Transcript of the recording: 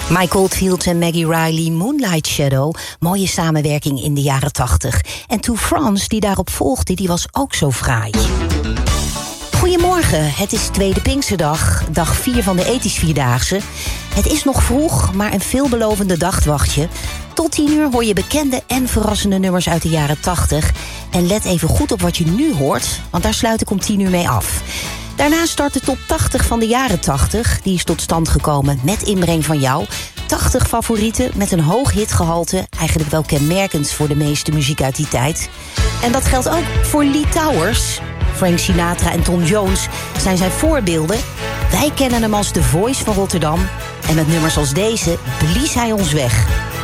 Mike Oldfield en Maggie Riley, Moonlight Shadow. Mooie samenwerking in de jaren 80. En To France, die daarop volgde, die was ook zo fraai. Goedemorgen, het is tweede Pinksterdag, dag 4 van de Ethisch Vierdaagse. Het is nog vroeg, maar een veelbelovende dag wacht je. Tot 10 uur hoor je bekende en verrassende nummers uit de jaren 80. En let even goed op wat je nu hoort, want daar sluit ik om 10 uur mee af. Daarna start de top 80 van de jaren 80. Die is tot stand gekomen met inbreng van jou. 80 favorieten met een hoog hitgehalte. Eigenlijk wel kenmerkend voor de meeste muziek uit die tijd. En dat geldt ook voor Lee Towers. Frank Sinatra en Tom Jones zijn zijn voorbeelden. Wij kennen hem als The Voice van Rotterdam. En met nummers als deze blies hij ons weg.